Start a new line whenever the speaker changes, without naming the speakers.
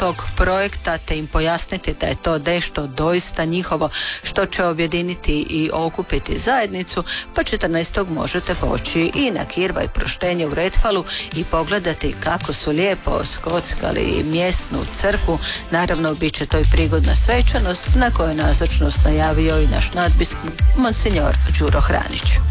tog projekta te im pojasniti da je to nešto doista njihovo što će objediniti i okupiti zajednicu, pa 14. možete poći i na Kirva i Proštenje u Retfalu i pogledati kako su lijepo skockali mjesnu crkvu. Naravno, bit će to i prigodna svečanost na kojoj nazočnost najavio i naš nadbiskup Monsignor Đuro Hranić.